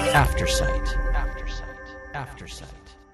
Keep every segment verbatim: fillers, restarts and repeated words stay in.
Aftersight. Aftersight. Aftersight.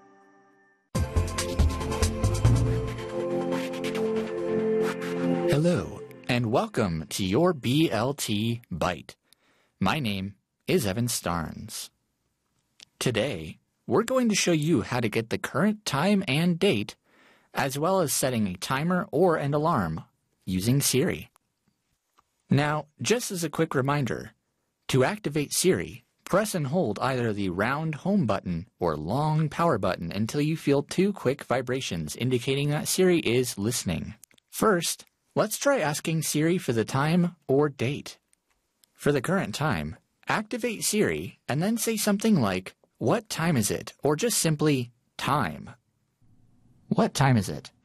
Hello, and welcome to your B L T Bite. My name is Evan Starnes. Today, we're going to show you how to get the current time and date, as well as setting a timer or an alarm using Siri. Now, just as a quick reminder, to activate Siri, press and hold either the round home button or long power button until you feel two quick vibrations indicating that Siri is listening. First, let's try asking Siri for the time or date. For the current time, activate Siri and then say something like, "What time is it?" or just simply, "Time." What time is it?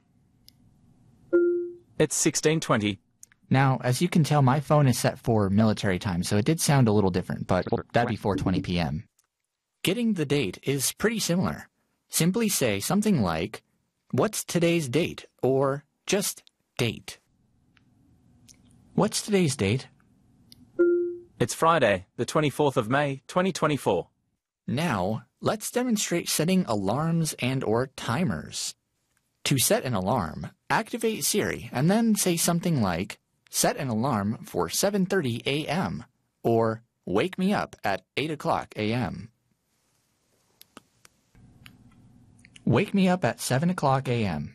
It's sixteen twenty. Now, as you can tell, my phone is set for military time, so it did sound a little different, but that'd be four twenty p m Getting the date is pretty similar. Simply say something like, "What's today's date?" or just "date." What's today's date? It's Friday, the twenty-fourth of May, twenty twenty-four. Now, let's demonstrate setting alarms and or timers. To set an alarm, activate Siri and then say something like, "Set an alarm for seven thirty a m" or "Wake me up at eight o'clock a m" Wake me up at seven o'clock a m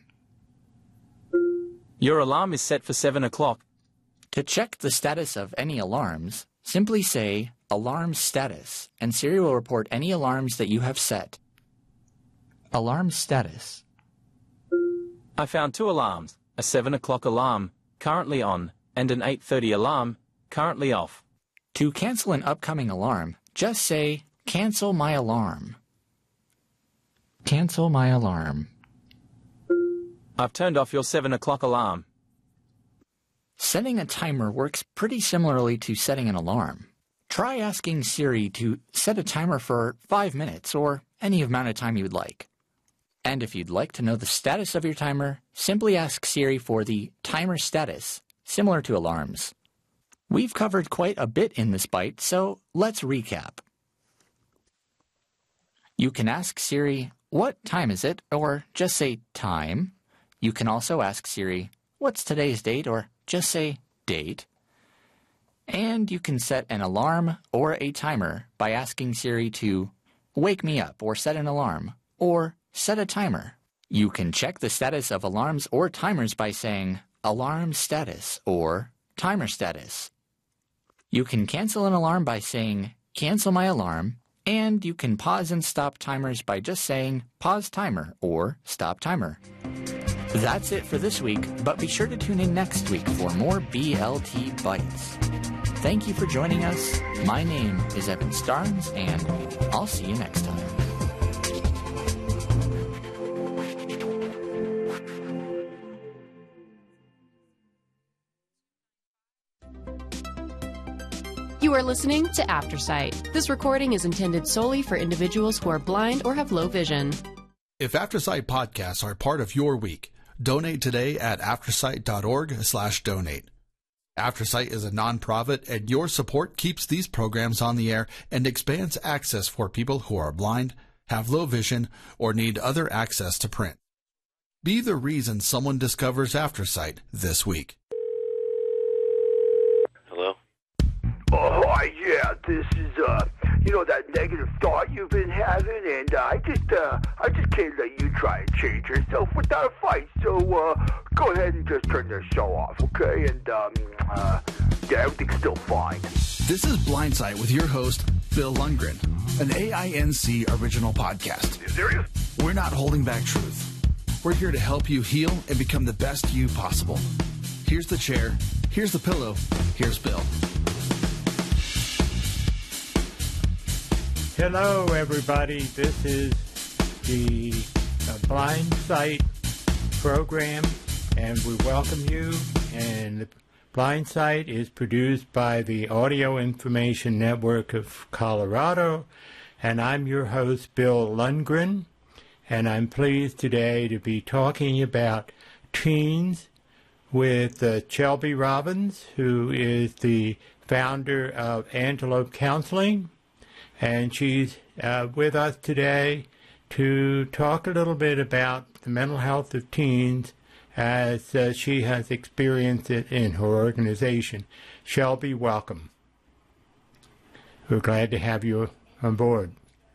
Your alarm is set for seven o'clock. To check the status of any alarms, simply say, "Alarm status," and Siri will report any alarms that you have set. Alarm status. I found two alarms, a seven o'clock alarm, currently on, and an eight thirty alarm, currently off. To cancel an upcoming alarm, just say, "Cancel my alarm." Cancel my alarm. I've turned off your seven o'clock alarm. Setting a timer works pretty similarly to setting an alarm. Try asking Siri to set a timer for five minutes or any amount of time you would like. And if you'd like to know the status of your timer, simply ask Siri for the timer status, similar to alarms. We've covered quite a bit in this bite, so let's recap. You can ask Siri, "What time is it?" or just say "time." You can also ask Siri, "What's today's date?" or just say "date." And you can set an alarm or a timer by asking Siri to "wake me up" or set an alarm, or set a timer. You can check the status of alarms or timers by saying "alarm status" or "timer status." You can cancel an alarm by saying "cancel my alarm," and you can pause and stop timers by just saying "pause timer" or "stop timer." That's it for this week, but be sure to tune in next week for more B L T Bites. Thank you for joining us. My name is Evan Starnes, and I'll see you next time. You are listening to Aftersight. This recording is intended solely for individuals who are blind or have low vision. If Aftersight podcasts are part of your week, donate today at aftersight.org slash donate. Aftersight is a nonprofit, and your support keeps these programs on the air and expands access for people who are blind, have low vision, or need other access to print. Be the reason someone discovers Aftersight this week. Hello? Oh, hi, yeah, this is, uh, you know, that negative thought you've been having, and uh, I just, uh, I just can't let you try and change yourself without a fight, so, uh, go ahead and just turn this show off, okay? And, um, uh, yeah, everything's still fine. This is Blindsight with your host, Bill Lundgren, an A I N C original podcast. You serious? We're not holding back truth. We're here to help you heal and become the best you possible. Here's the chair, here's the pillow, here's Bill. Hello, everybody. This is the uh, Blind Sight program, and we welcome you. And the Blind Sight is produced by the Audio Information Network of Colorado, and I'm your host, Bill Lundgren, and I'm pleased today to be talking about teens with uh, Shelby Robbins, who is the founder of Antelope Counseling. and she's uh, with us today to talk a little bit about the mental health of teens as uh, she has experienced it in her organization. Shelby, welcome. We're glad to have you on board.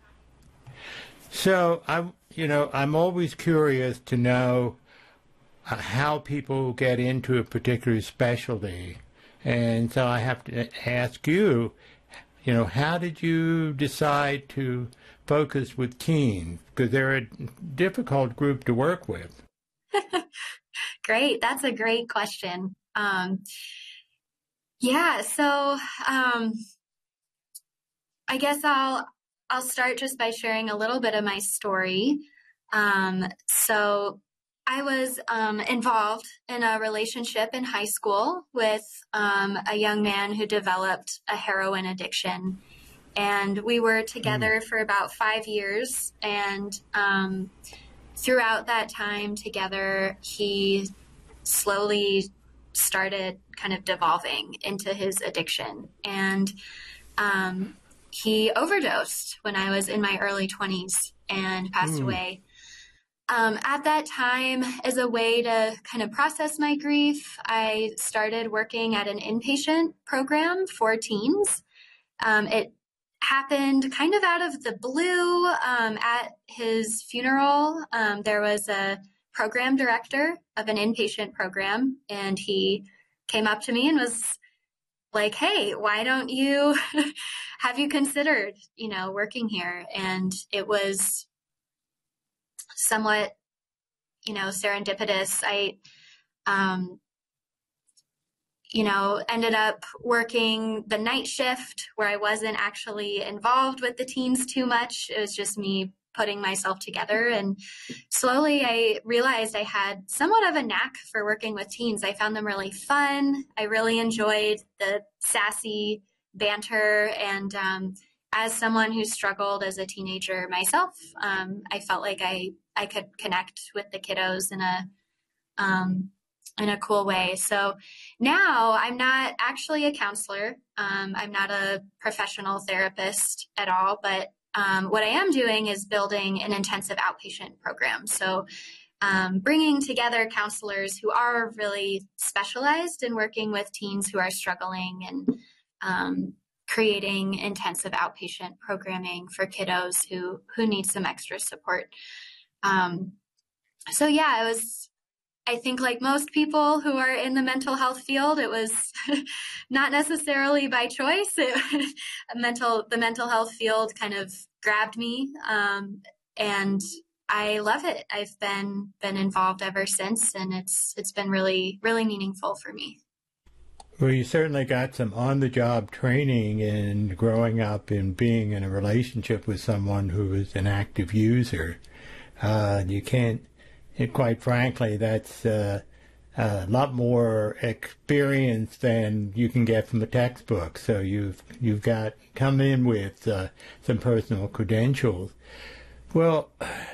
So, I, you know, I'm always curious to know uh, how people get into a particular specialty. And so I have to ask you, you know, how did you decide to focus with teens? Because they're a difficult group to work with. Great. That's a great question. Um, yeah, so um, I guess I'll I'll start just by sharing a little bit of my story. Um, so I was um, involved in a relationship in high school with um, a young man who developed a heroin addiction. And we were together mm. for about five years. And um, throughout that time together, he slowly started kind of devolving into his addiction. And um, he overdosed when I was in my early twenties and passed mm. away. Um, at that time, as a way to kind of process my grief, I started working at an inpatient program for teens. Um, it happened kind of out of the blue. Um, at his funeral, um, there was a program director of an inpatient program, and he came up to me and was like, "Hey, why don't you, have you considered, you know, working here?" And it was somewhat, you know, serendipitous. I, um, you know, ended up working the night shift where I wasn't actually involved with the teens too much. It was just me putting myself together. And slowly I realized I had somewhat of a knack for working with teens. I found them really fun. I really enjoyed the sassy banter. And um, as someone who struggled as a teenager myself, um, I felt like I, I could connect with the kiddos in a um, in a cool way. So now I'm not actually a counselor. Um, I'm not a professional therapist at all, but um, what I am doing is building an intensive outpatient program. So um, bringing together counselors who are really specialized in working with teens who are struggling, and um, creating intensive outpatient programming for kiddos who, who need some extra support. Um, so yeah, it was, I think like most people who are in the mental health field, it was not necessarily by choice. It, mental, the mental health field kind of grabbed me, um, and I love it. I've been been involved ever since, and it's it's been really really meaningful for me. Well, you certainly got some on-the-job training in growing up and being in a relationship with someone who is an active user. Uh, you can't. And quite frankly, that's uh, a lot more experience than you can get from a textbook. So you've you've got come in with uh, some personal credentials. Well,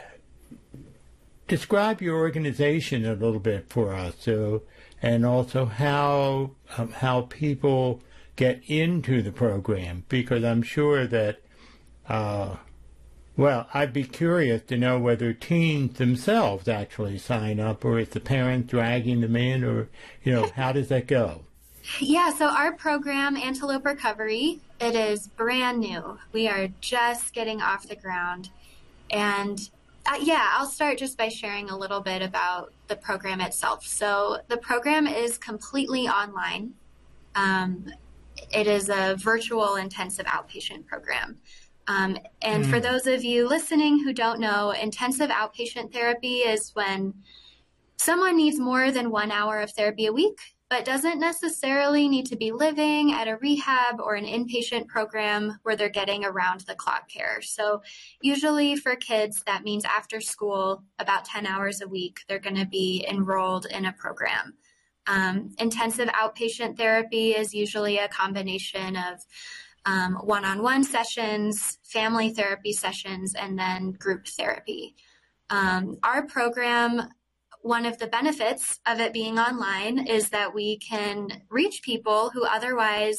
describe your organization a little bit for us, so and also how um, how people get into the program, because I'm sure that. Uh, Well, I'd be curious to know whether teens themselves actually sign up, or is the parent dragging them in, or, you know, how does that go? Yeah, so our program, Antelope Recovery, it is brand new. We are just getting off the ground. And uh, yeah, I'll start just by sharing a little bit about the program itself. So the program is completely online. Um, it is a virtual intensive outpatient program. Um, and mm. for those of you listening who don't know, intensive outpatient therapy is when someone needs more than one hour of therapy a week, but doesn't necessarily need to be living at a rehab or an inpatient program where they're getting around-the-clock care. So usually for kids, that means after school, about ten hours a week, they're going to be enrolled in a program. Um, intensive outpatient therapy is usually a combination of Um, one-on-one sessions, family therapy sessions, and then group therapy. Um, our program, one of the benefits of it being online is that we can reach people who otherwise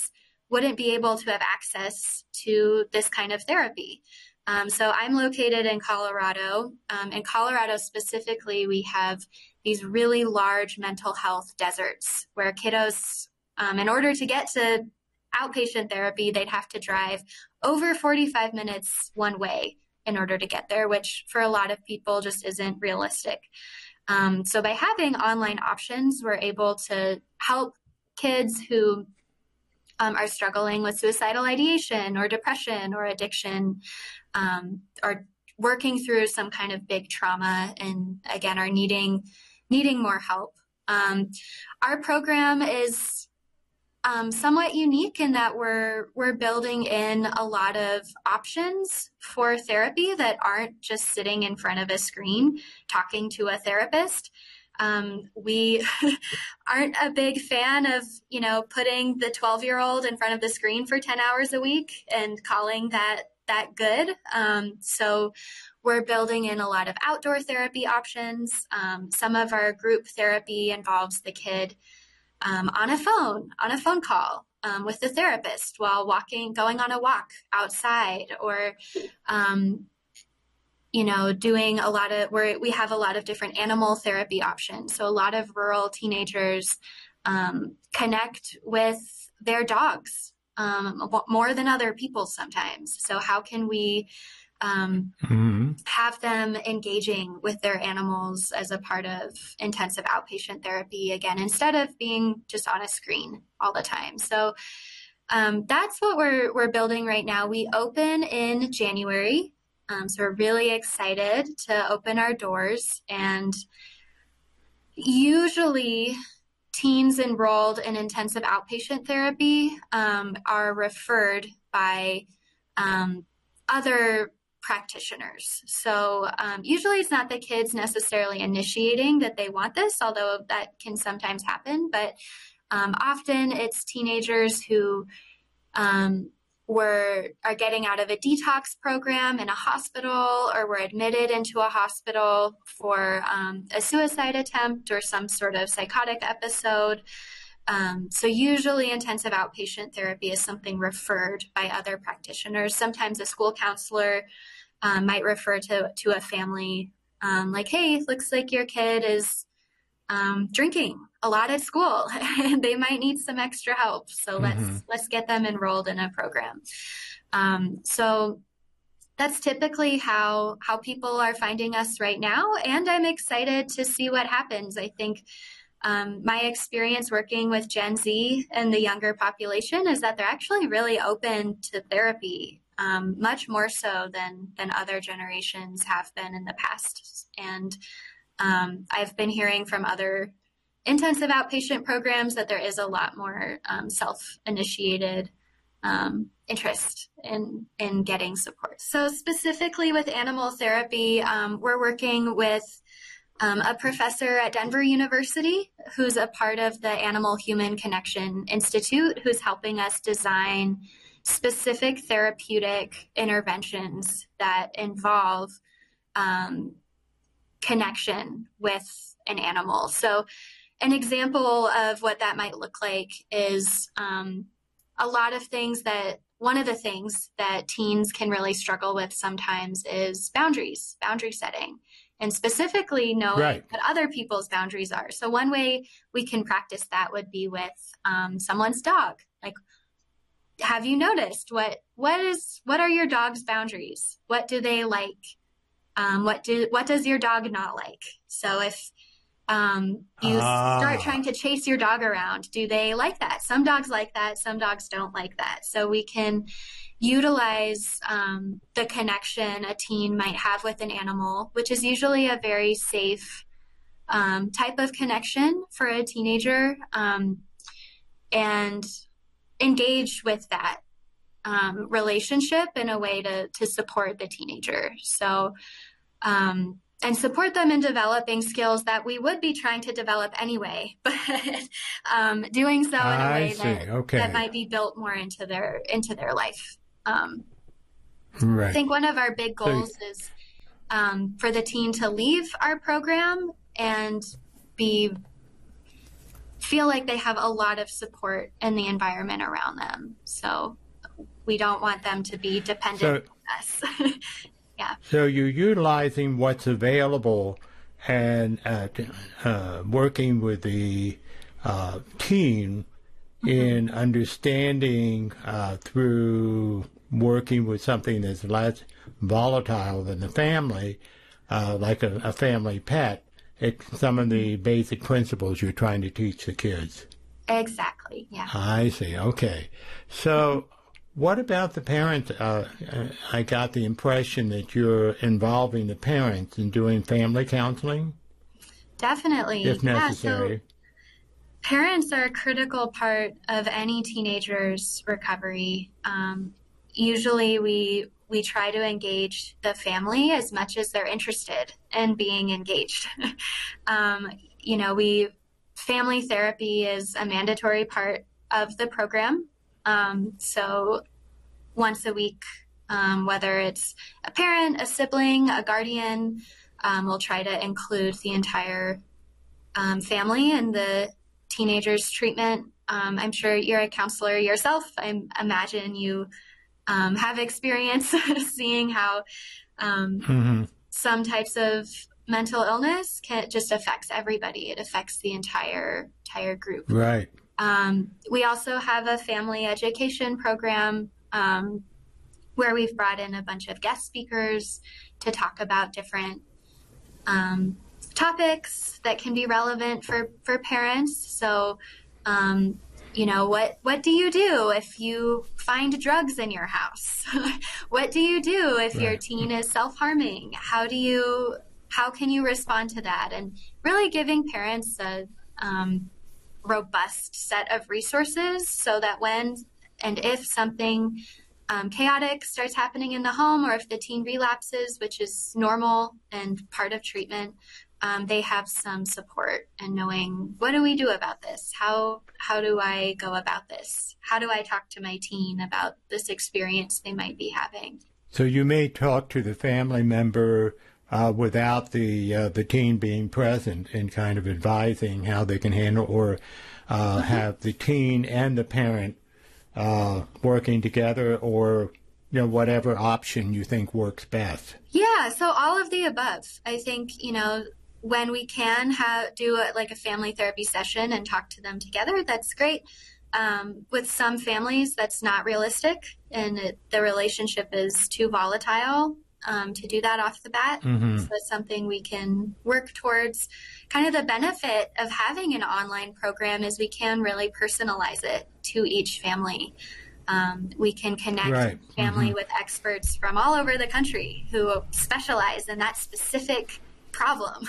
wouldn't be able to have access to this kind of therapy. Um, so I'm located in Colorado. Um, in Colorado specifically, we have these really large mental health deserts where kiddos, um, in order to get to outpatient therapy, they'd have to drive over forty-five minutes one way in order to get there, which for a lot of people just isn't realistic. Um, so by having online options, we're able to help kids who um, are struggling with suicidal ideation or depression or addiction, um, or working through some kind of big trauma, and again, are needing needing more help. Um, our program is um, somewhat unique in that we're we're building in a lot of options for therapy that aren't just sitting in front of a screen talking to a therapist. Um, we aren't a big fan of, you know, putting the twelve-year-old in front of the screen for ten hours a week and calling that that good. Um, so we're building in a lot of outdoor therapy options. Um, some of our group therapy involves the kid um, on a phone, on a phone call um, with the therapist while walking, going on a walk outside, or um, you know, doing a lot of, where we have a lot of different animal therapy options. So a lot of rural teenagers um, connect with their dogs um, more than other people sometimes. So how can we um, mm-hmm. have them engaging with their animals as a part of intensive outpatient therapy, again, instead of being just on a screen all the time. So um, that's what we're we're building right now. We open in January. Um, so we're really excited to open our doors, and usually teens enrolled in intensive outpatient therapy um, are referred by um, other practitioners. So um, usually it's not the kids necessarily initiating that they want this, although that can sometimes happen, but um, often it's teenagers who um, We're, are getting out of a detox program in a hospital, or were admitted into a hospital for um, a suicide attempt or some sort of psychotic episode. Um, so usually intensive outpatient therapy is something referred by other practitioners. Sometimes a school counselor um, might refer to, to a family um, like, hey, looks like your kid is Um, drinking a lot at school and they might need some extra help. So mm-hmm. let's, let's get them enrolled in a program. Um, so that's typically how, how people are finding us right now. And I'm excited to see what happens. I think, um, my experience working with Gen Z and the younger population is that they're actually really open to therapy, um, much more so than, than other generations have been in the past. And Um, I've been hearing from other intensive outpatient programs that there is a lot more um, self-initiated um, interest in, in getting support. So specifically with animal therapy, um, we're working with um, a professor at Denver University who's a part of the Animal Human Connection Institute, who's helping us design specific therapeutic interventions that involve um, connection with an animal. So an example of what that might look like is um, a lot of things that, one of the things that teens can really struggle with sometimes is boundaries, boundary setting, and specifically knowing right. what other people's boundaries are. So one way we can practice that would be with um, someone's dog. Like, have you noticed what, what is, what are your dog's boundaries? What do they like? Um, what do what does your dog not like? So if um, you ah. start trying to chase your dog around, do they like that? Some dogs like that. Some dogs don't like that. So we can utilize um, the connection a teen might have with an animal, which is usually a very safe um, type of connection for a teenager, um, and engage with that um, relationship in a way to to support the teenager. So. Um, and support them in developing skills that we would be trying to develop anyway, but um, doing so in a way that, okay. that might be built more into their into their life. Um, right. I think one of our big goals so, is um, for the teen to leave our program and be feel like they have a lot of support in the environment around them. So we don't want them to be dependent So- on us. Yeah. So you're utilizing what's available and uh, t- uh, working with the uh, teen in understanding uh, through working with something that's less volatile than the family, uh, like a, a family pet. It's some of the basic principles you're trying to teach the kids. Exactly. Yeah. I see. Okay. So what about the parents? Uh, I got the impression that you're involving the parents in doing family counseling, Definitely. if Yeah, necessary. so parents are a critical part of any teenager's recovery. Um, usually we we try to engage the family as much as they're interested in being engaged. um, you know, we family therapy is a mandatory part of the program. Um, so once a week, um, whether it's a parent, a sibling, a guardian, um, we'll try to include the entire um, family in the teenager's treatment. Um, I'm sure you're a counselor yourself. I imagine you um, have experience seeing how um, Mm-hmm. some types of mental illness can just affects everybody. It affects the entire entire group. Right. Um, we also have a family education program um, where we've brought in a bunch of guest speakers to talk about different um, topics that can be relevant for, for parents. So, um, you know, what, what do you do if you find drugs in your house? What do you do if your Right. teen is self-harming? How do you, how can you respond to that? And really giving parents a um, robust set of resources so that when and if something um, chaotic starts happening in the home, or if the teen relapses, which is normal and part of treatment, um, they have some support and knowing, what do we do about this? How how do I go about this? How do I talk to my teen about this experience they might be having? So you may talk to the family member uh, without the uh, the teen being present and kind of advising how they can handle, or uh, have the teen and the parent uh, working together, or you know whatever option you think works best. Yeah, so all of the above. I think, you know, when we can have do a, like a family therapy session and talk to them together, that's great. Um, with some families, that's not realistic, and it, the relationship is too volatile um, to do that off the bat. Mm-hmm. So it's something we can work towards. Kind of the benefit of having an online program is we can really personalize it to each family. Um, we can connect Right. family Mhm. with experts from all over the country who specialize in that specific problem,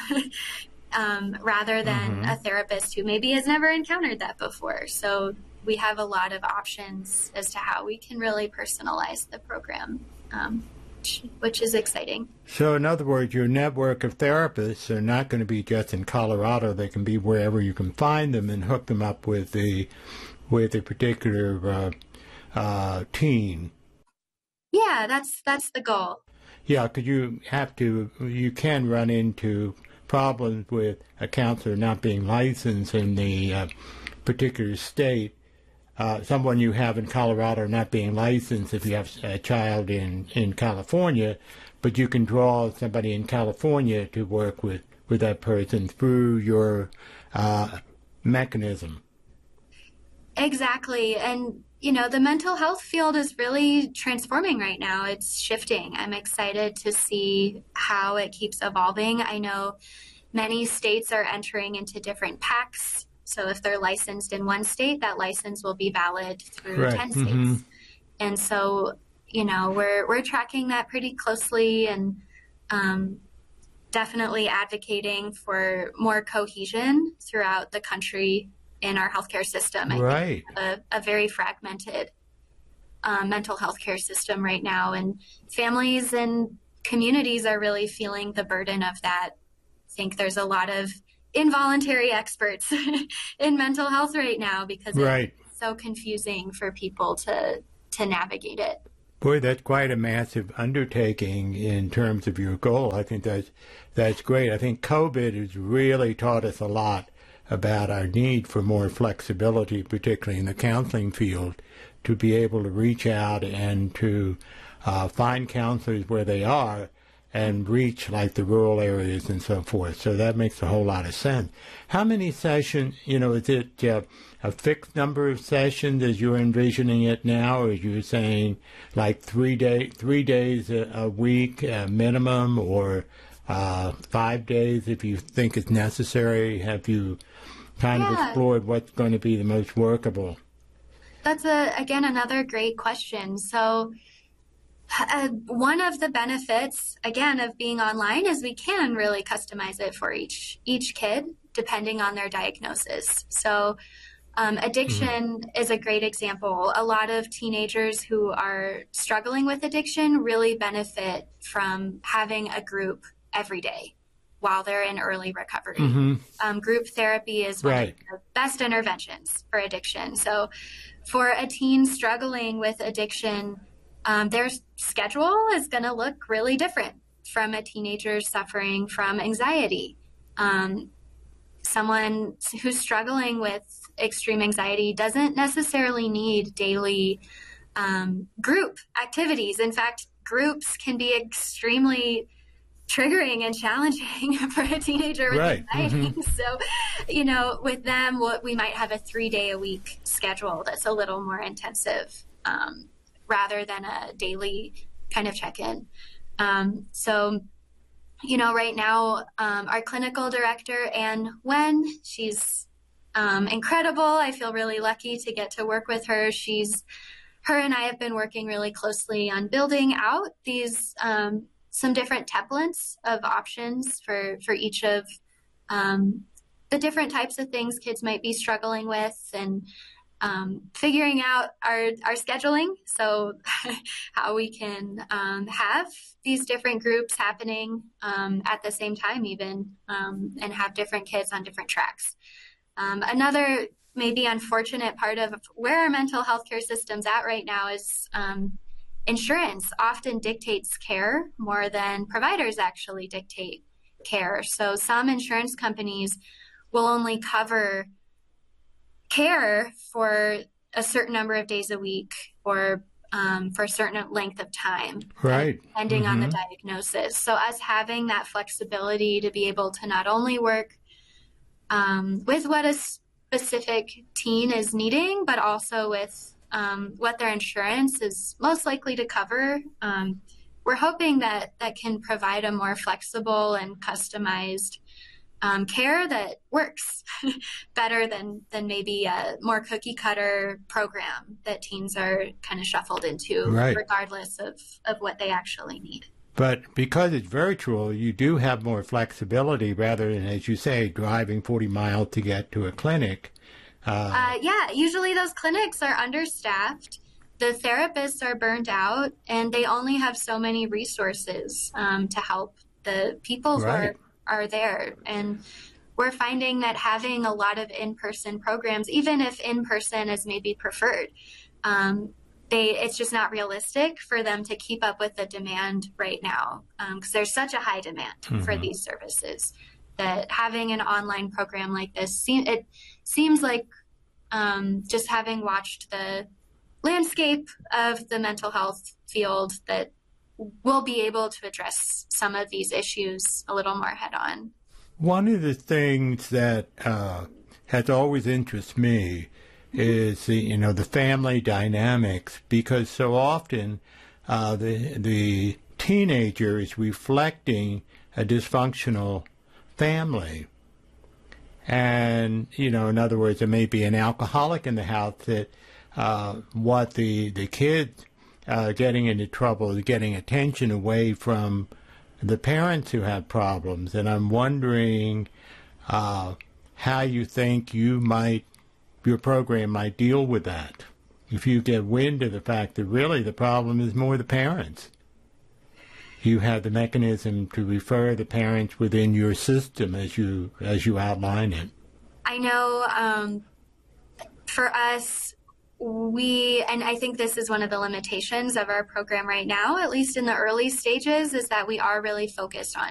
um, rather than Mhm. a therapist who maybe has never encountered that before. So we have a lot of options as to how we can really personalize the program, um, which, which is exciting. So in other words, your network of therapists are not going to be just in Colorado. They can be wherever you can find them and hook them up with the with a particular uh, uh, teen. Yeah, that's that's the goal. Yeah, because you have to, you can run into problems with a counselor not being licensed in the uh, particular state. Uh, someone you have in Colorado not being licensed if you have a child in, in California, but you can draw somebody in California to work with, with that person through your uh, mechanism. Exactly. And, you know, the mental health field is really transforming right now. It's shifting. I'm excited to see how it keeps evolving. I know many states are entering into different packs. So if they're licensed in one state, that license will be valid through Right. ten states. Mhm. And so, you know, we're we're tracking that pretty closely, and um, definitely advocating for more cohesion throughout the country in our healthcare system. I Right. think a, a very fragmented um, mental health care system right now, and families and communities are really feeling the burden of that. I think there's a lot of involuntary experts in mental health right now because Right. it's so confusing for people to to navigate it. Boy, that's quite a massive undertaking in terms of your goal. I think that's that's great. I think COVID has really taught us a lot about our need for more flexibility, particularly in the counseling field, to be able to reach out and to uh, find counselors where they are and reach like the rural areas and so forth. So that makes a whole lot of sense. How many sessions, you know, is it uh, a fixed number of sessions as you're envisioning it now, or are you saying like three day, three days a, a week uh, minimum, or uh, five days if you think it's necessary? Have you kind Yeah. of explored what's going to be the most workable? That's, a, again, another great question. So uh, one of the benefits, again, of being online is we can really customize it for each each kid, depending on their diagnosis. So um, addiction mm-hmm. is a great example. A lot of teenagers who are struggling with addiction really benefit from having a group every day while they're in early recovery. Mm-hmm. Um, group therapy is one Right. of the best interventions for addiction. So for a teen struggling with addiction, um, their schedule is going to look really different from a teenager suffering from anxiety. Um, someone who's struggling with extreme anxiety doesn't necessarily need daily um, group activities. In fact, groups can be extremely triggering and challenging for a teenager with Right. anxiety. Mm-hmm. So, you know, with them, what we might have a three day a week schedule that's a little more intensive um, rather than a daily kind of check-in. Um, so, you know, right now, um, our clinical director, Anne Wen, she's um, incredible. I feel really lucky to get to work with her. She's, her and I have been working really closely on building out these um, some different templates of options for, for each of um, the different types of things kids might be struggling with, and um, figuring out our, our scheduling. So how we can um, have these different groups happening um, at the same time even, um, and have different kids on different tracks. Um, another maybe unfortunate part of where our mental health care system's at right now is um, insurance often dictates care more than providers actually dictate care. So some insurance companies will only cover care for a certain number of days a week, or um, for a certain length of time, Right. depending on the Mhm. diagnosis. So us having that flexibility to be able to not only work um, with what a specific teen is needing, but also with um, what their insurance is most likely to cover. Um, we're hoping that that can provide a more flexible and customized um, care that works better than, than maybe a more cookie cutter program that teens are kind of shuffled into, Right. regardless of, of what they actually need. But because it's virtual, you do have more flexibility rather than, as you say, driving forty miles to get to a clinic. Uh, Uh, yeah, usually those clinics are understaffed. The therapists are burnt out, and they only have so many resources um, to help the people who Right. are, are there. And we're finding that having a lot of in-person programs, even if in-person is maybe preferred, um, they it's just not realistic for them to keep up with the demand right now, because there's such a high demand for Mhm. these services that having an online program like this, se- it seems like um, just having watched the landscape of the mental health field, that we'll be able to address some of these issues a little more head on. One of the things that uh, has always interested me is the you know the family dynamics, because so often uh, the the teenager is reflecting a dysfunctional family. And, you know, in other words, there may be an alcoholic in the house that uh, what the, the kids uh, getting into trouble is getting attention away from the parents who have problems. And I'm wondering uh, how you think you might, your program might deal with that, if you get wind of the fact that really the problem is more the parents. You have the mechanism to refer the parents within your system as you as you outline it. I know um, for us, we, and I think this is one of the limitations of our program right now, at least in the early stages, is that we are really focused on